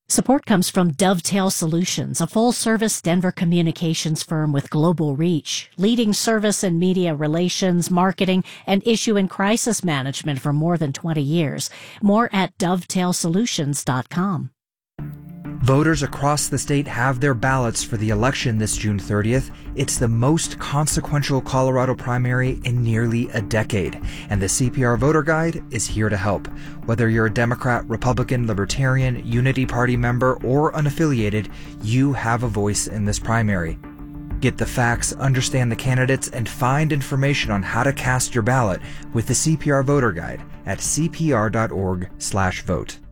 Support comes from Dovetail Solutions, a full-service Denver communications firm with global reach, leading service and media relations, marketing, and issue and crisis management for more than 20 years. More at dovetailsolutions.com. Voters across the state have their ballots for the election this June 30th. It's the most consequential Colorado primary in nearly a decade, and the CPR Voter Guide is here to help. Whether you're a Democrat, Republican, Libertarian, Unity Party member, or unaffiliated, you have a voice in this primary. Get the facts, understand the candidates, and find information on how to cast your ballot with the CPR Voter Guide at cpr.org/vote.